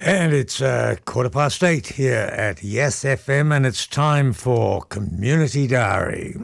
And it's 8:15 here at Yes FM, and it's time for Community Diary.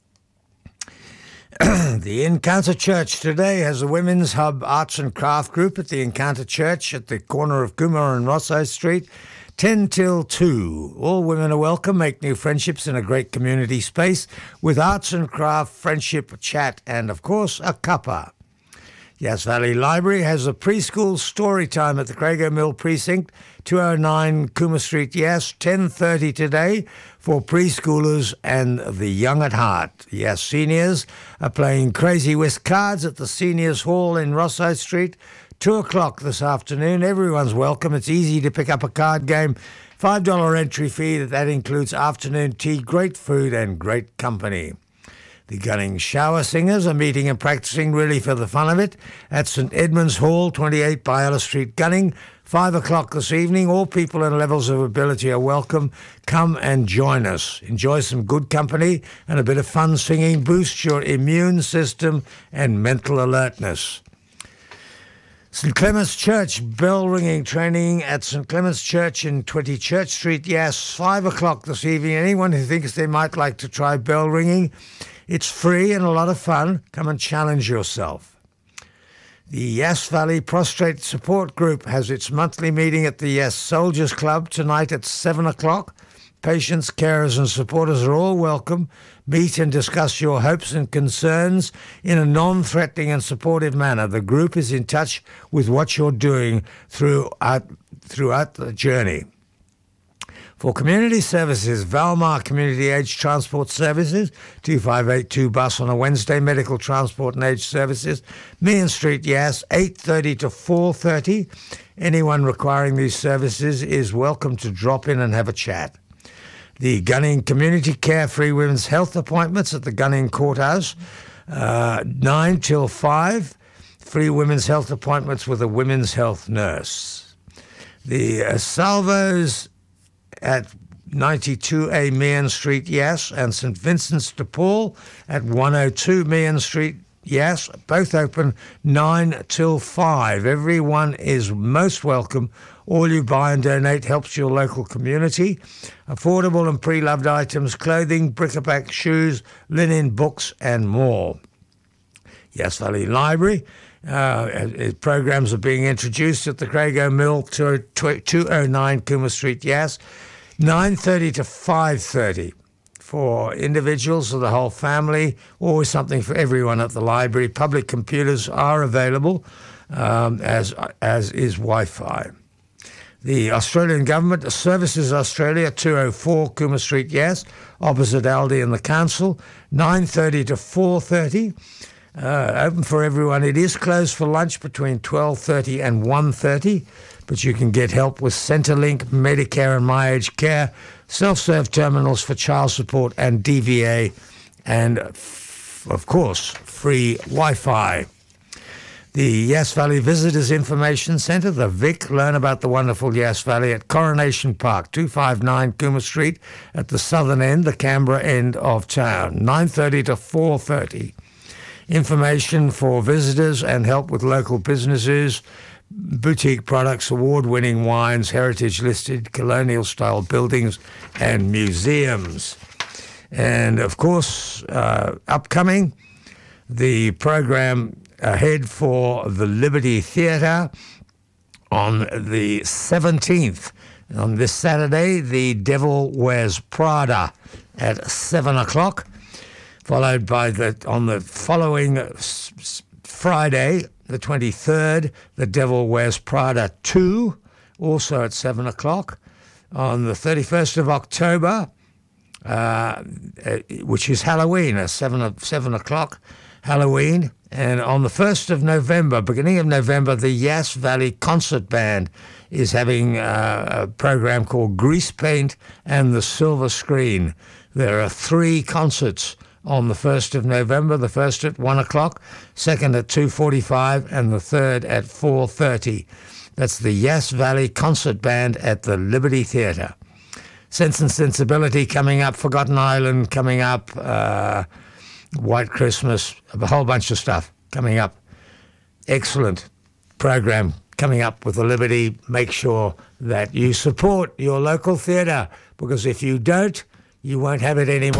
The Encounter Church today has a Women's Hub Arts and Craft Group at the Encounter Church at the corner of Coomera and Rosso Street, 10 till 2. All women are welcome. Make new friendships in a great community space with arts and craft, friendship, chat, and, of course, a cuppa. Yass Valley Library has a preschool story time at the Crago Mill Precinct, 209 Cooma Street, Yass, 10:30 today for preschoolers and the young at heart. Yass seniors are playing Crazy Whisk cards at the Seniors Hall in Rosso Street, 2 o'clock this afternoon. Everyone's welcome. It's easy to pick up a card game. $5 entry fee. That includes afternoon tea, great food and great company. The Gunning Shower Singers are meeting and practicing really for the fun of it at St Edmunds Hall, 28 Biola Street, Gunning, 5 o'clock this evening. All people and levels of ability are welcome. Come and join us. Enjoy some good company and a bit of fun singing. Boost your immune system and mental alertness. St Clement's Church bell ringing training at St Clement's Church in 20 Church Street, Yass, 5 o'clock this evening. Anyone who thinks they might like to try bell ringing, it's free and a lot of fun. Come and challenge yourself. The Yass Valley Prostrate Support Group has its monthly meeting at the Yass Soldiers Club tonight at 7 o'clock. Patients, carers and supporters are all welcome. Meet and discuss your hopes and concerns in a non-threatening and supportive manner. The group is in touch with what you're doing throughout the journey. For community services, Valmar Community Age Transport Services, 2582 bus on a Wednesday, medical transport and age services, Meehan Street, Yass, 8:30 to 4:30. Anyone requiring these services is welcome to drop in and have a chat. The Gunning Community Care Free Women's Health Appointments at the Gunning Courthouse, 9 till 5. Free women's health appointments with a women's health nurse. The Salvos at 92A Meehan Street, Yass, and St Vincent's de Paul at 102 Meehan Street, Yass, both open 9 till 5. Everyone is most welcome. All you buy and donate helps your local community. Affordable and pre-loved items, clothing, bric-a-brac, shoes, linen, books, and more. Yass Valley Library. Programs are being introduced at the Crago Mill, 209 Cooma Street, Yass, 9:30 to 5:30 for individuals or the whole family. Always something for everyone at the library. Public computers are available, as is Wi-Fi. The Australian Government Services Australia, 204 Cooma Street, Yass, opposite Aldi and the Council, 9:30 to 4:30. Open for everyone. It is closed for lunch between 12:30 and 1:30, but you can get help with Centrelink, Medicare and My Age Care, self-serve terminals for child support and DVA, and, of course, free Wi-Fi. The Yass Valley Visitors Information Centre, the VIC, learn about the wonderful Yass Valley at Coronation Park, 259 Cooma Street, at the southern end, the Canberra end of town, 9:30 to 4:30. Information for visitors and help with local businesses, boutique products, award-winning wines, heritage-listed colonial-style buildings and museums. And, of course, upcoming, the program ahead for the Liberty Theatre on the 17th. On this Saturday, The Devil Wears Prada at 7 o'clock. Followed by on the following Friday, the 23rd, The Devil Wears Prada 2, also at 7 o'clock. On the 31st of October, which is Halloween, at 7 o'clock, Halloween. And on the 1st of November, beginning of November, the Yass Valley Concert Band is having a program called Grease Paint and the Silver Screen. There are 3 concerts on the 1st of November, the first at 1 o'clock, second at 2:45, and the third at 4:30. That's the Yass Valley Concert Band at the Liberty Theatre. Sense and Sensibility coming up, Forgotten Island coming up, White Christmas, a whole bunch of stuff coming up. Excellent program coming up with the Liberty, make sure that you support your local theatre, because if you don't, you won't have it anymore.